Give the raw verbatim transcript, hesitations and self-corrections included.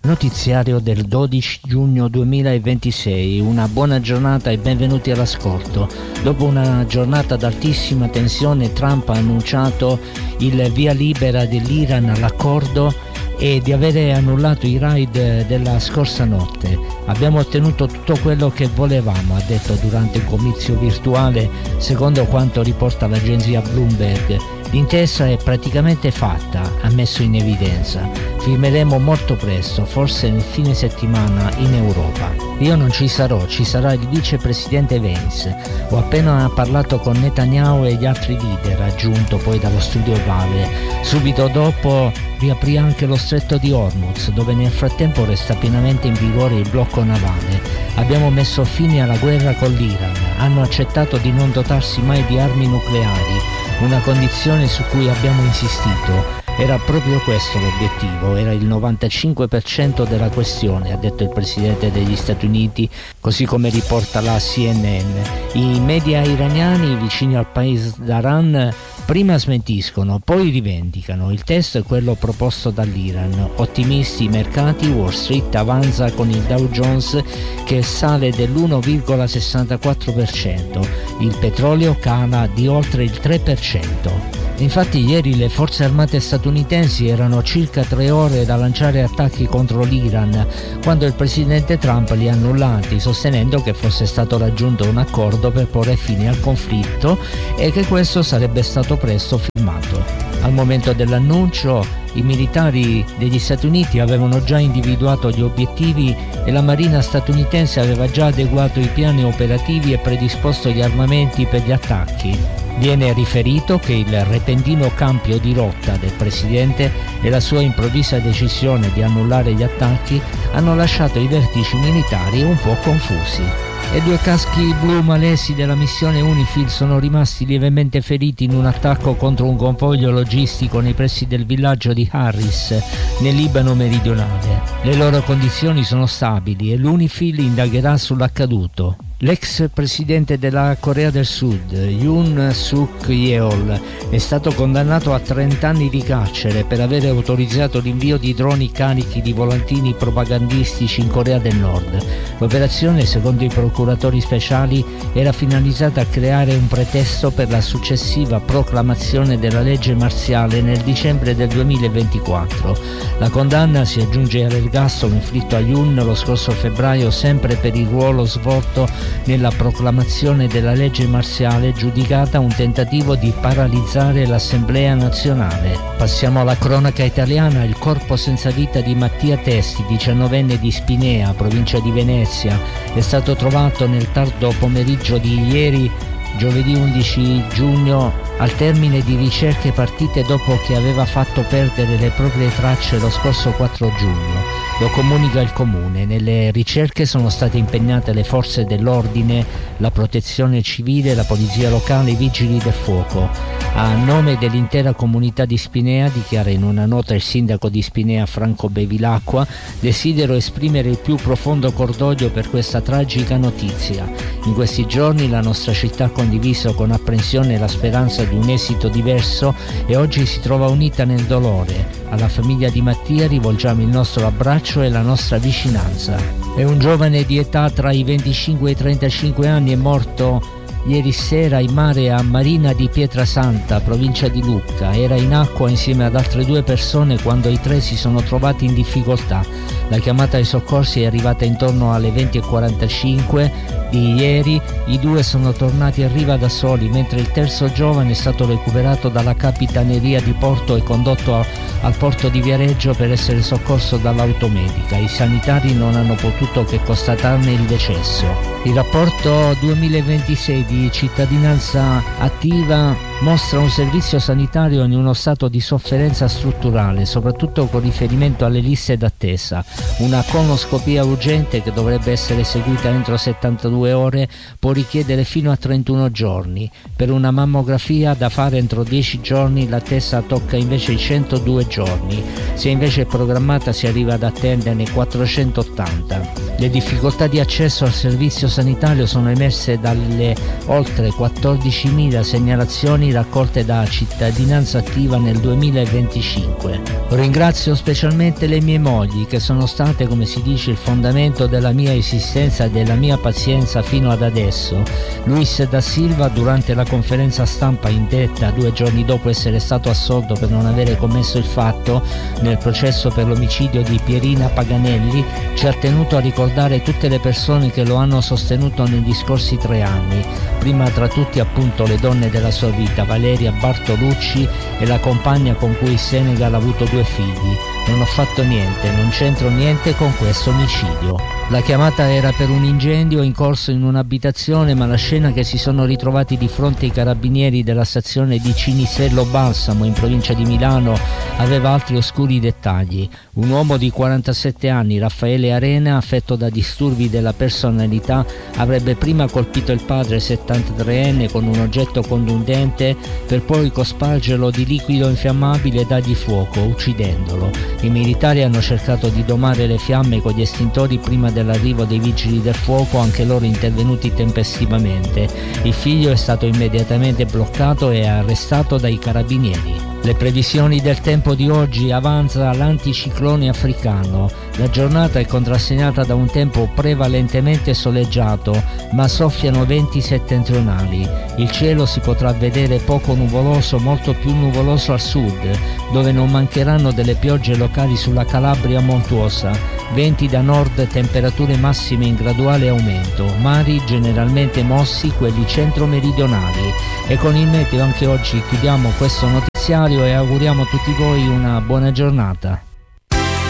Notiziario del dodici giugno duemilaventisei, una buona giornata e benvenuti all'ascolto. Dopo una giornata ad altissima tensione, Trump ha annunciato il via libera dell'Iran all'accordo e di avere annullato i raid della scorsa notte. Abbiamo ottenuto tutto quello che volevamo, ha detto durante un comizio virtuale, secondo quanto riporta l'agenzia Bloomberg. L'intesa è praticamente fatta, ha messo in evidenza. Firmeremo molto presto, forse nel fine settimana in Europa. Io non ci sarò, ci sarà il vicepresidente Vance. Ho appena parlato con Netanyahu e gli altri leader, ha aggiunto poi dallo studio Ovale. Subito dopo riaprì anche lo stretto di Hormuz, dove nel frattempo resta pienamente in vigore il blocco navale. Abbiamo messo fine alla guerra con l'Iran. Hanno accettato di non dotarsi mai di armi nucleari, una condizione su cui abbiamo insistito. Era proprio questo l'obiettivo, era il novantacinque per cento della questione, ha detto il presidente degli Stati Uniti, così come riporta la C N N. I media iraniani vicini al paese d'Aran prima smentiscono, poi rivendicano. Il testo è quello proposto dall'Iran. Ottimisti i mercati, Wall Street avanza con il Dow Jones che sale dell'uno virgola sessantaquattro per cento. Il petrolio cala di oltre il tre per cento. Infatti ieri le forze armate statunitensi erano circa tre ore da lanciare attacchi contro l'Iran, quando il presidente Trump li ha annullati, sostenendo che fosse stato raggiunto un accordo per porre fine al conflitto e che questo sarebbe stato presto firmato. Al momento dell'annuncio, i militari degli Stati Uniti avevano già individuato gli obiettivi e la Marina statunitense aveva già adeguato i piani operativi e predisposto gli armamenti per gli attacchi. Viene riferito che il repentino cambio di rotta del presidente e la sua improvvisa decisione di annullare gli attacchi hanno lasciato i vertici militari un po' confusi. E due caschi blu malesi della missione UNIFIL sono rimasti lievemente feriti in un attacco contro un convoglio logistico nei pressi del villaggio di Harris, nel Libano meridionale. Le loro condizioni sono stabili e l'UNIFIL indagherà sull'accaduto. L'ex presidente della Corea del Sud, Yoon Suk Yeol, è stato condannato a trenta anni di carcere per aver autorizzato l'invio di droni carichi di volantini propagandistici in Corea del Nord. L'operazione, secondo i procuratori speciali, era finalizzata a creare un pretesto per la successiva proclamazione della legge marziale nel dicembre del duemilaventiquattro. La condanna si aggiunge all'ergastolo inflitto a Yoon lo scorso febbraio, sempre per il ruolo svolto nella proclamazione della legge marziale, giudicata un tentativo di paralizzare l'Assemblea nazionale. Passiamo alla cronaca italiana. Il corpo senza vita di Mattia Testi, diciannovenne di Spinea, provincia di Venezia, è stato trovato nel tardo pomeriggio di ieri, giovedì undici giugno, al termine di ricerche partite dopo che aveva fatto perdere le proprie tracce lo scorso quattro giugno. Lo comunica il comune. Nelle ricerche sono state impegnate le forze dell'ordine, la protezione civile, la polizia locale, i vigili del fuoco. A nome dell'intera comunità di Spinea, dichiara in una nota il sindaco di Spinea Franco Bevilacqua, desidero esprimere il più profondo cordoglio per questa tragica notizia. In questi giorni la nostra città ha condiviso con apprensione la speranza di un esito diverso e oggi si trova unita nel dolore. Alla famiglia di Mattia rivolgiamo il nostro abbraccio e la nostra vicinanza. È un giovane di età tra i venticinque e i trentacinque anni, è morto ieri sera in mare a Marina di Pietrasanta, provincia di Lucca. Era in acqua insieme ad altre due persone quando i tre si sono trovati in difficoltà. La chiamata ai soccorsi è arrivata intorno alle venti e quarantacinque di ieri. I due sono tornati a riva da soli, mentre il terzo giovane è stato recuperato dalla capitaneria di porto e condotto a, al porto di Viareggio per essere soccorso dall'automedica. I sanitari non hanno potuto che constatarne il decesso. Il rapporto duemilaventisei di Cittadinanza Attiva mostra un servizio sanitario in uno stato di sofferenza strutturale, soprattutto con riferimento alle liste d'attesa. Una colonoscopia urgente, che dovrebbe essere eseguita entro settantadue ore, può richiedere fino a trentuno giorni. Per una mammografia da fare entro dieci giorni l'attesa tocca invece i centodue giorni. Se invece è programmata si arriva ad attenderne quattrocentottanta. Le difficoltà di accesso al servizio sanitario sono emerse dalle oltre quattordicimila segnalazioni raccolte da Cittadinanza Attiva nel duemilaventicinque. Ringrazio specialmente le mie mogli, che sono state, come si dice, il fondamento della mia esistenza e della mia pazienza fino ad adesso. Luis da Silva, durante la conferenza stampa indetta due giorni dopo essere stato assolto per non avere commesso il fatto nel processo per l'omicidio di Pierina Paganelli, ci ha tenuto a ricordare tutte le persone che lo hanno sostenuto negli scorsi tre anni, prima tra tutti appunto le donne della sua vita, Valeria Bartolucci e la compagna con cui Senegal ha avuto due figli. Non ho fatto niente, non c'entro niente con questo omicidio. La chiamata era per un incendio in corso in un'abitazione, ma la scena che si sono ritrovati di fronte ai carabinieri della stazione di Cinisello Balsamo in provincia di Milano aveva altri oscuri dettagli. Un uomo di quarantasette anni, Raffaele Arena, affetto da disturbi della personalità, avrebbe prima colpito il padre settantatreenne con un oggetto contundente per poi cospargerlo di liquido infiammabile e dargli fuoco, uccidendolo. I militari hanno cercato di domare le fiamme con gli estintori prima dell'arrivo dei vigili del fuoco, anche loro intervenuti tempestivamente. Il figlio è stato immediatamente bloccato e arrestato dai carabinieri. Le previsioni del tempo di oggi: avanza l'anticiclone africano. La giornata è contrassegnata da un tempo prevalentemente soleggiato, ma soffiano venti settentrionali. Il cielo si potrà vedere poco nuvoloso, molto più nuvoloso al sud, dove non mancheranno delle piogge locali sulla Calabria montuosa. Venti da nord, temperature massime in graduale aumento. Mari generalmente mossi, quelli centro-meridionali. E con il meteo anche oggi chiudiamo questo notiziario e auguriamo a tutti voi una buona giornata.